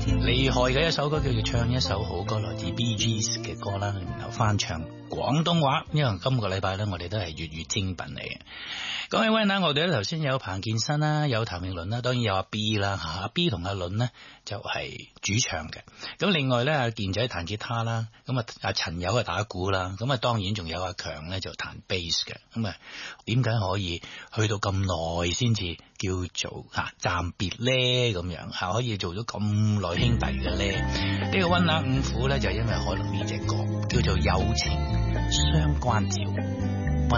厲害嘅一首歌叫做唱一首好歌，來自 Bee Gees 嘅歌啦，然後翻唱廣東話，因為今個禮拜咧我哋都係粵語精品嚟嘅。講起溫拿，我哋咧頭先有彭健新啦，有譚詠麟啦，當然有阿 B 啦，阿 B 同阿倫呢就係主唱嘅。咁另外咧阿健仔彈吉他啦，咁啊阿陳友啊打鼓啦，咁啊當然仲有阿強咧就彈 bass 嘅。咁啊點解可以去到咁耐先至叫做暫別咧？咁樣可以做咗咁耐兄弟嘅咧？呢個溫拿五虎咧就係因為可能呢隻歌叫做友情雙關照。